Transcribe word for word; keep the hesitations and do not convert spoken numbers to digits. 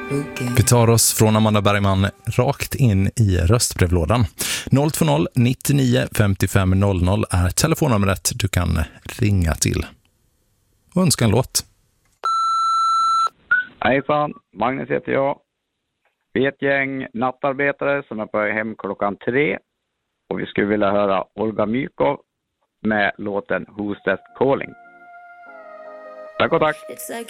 Vi tar oss från Amanda Bergman rakt in i röstbrevlådan. noll två noll nittionio femtiofem noll noll är telefonnumret du kan ringa till. Och önska en låt. Hejsan, Magnus heter jag. Vi är ett gäng nattarbetare som är på hem klockan tre. Och vi skulle vilja höra Olga Mykov med låten Who's That Calling. Tack och tack.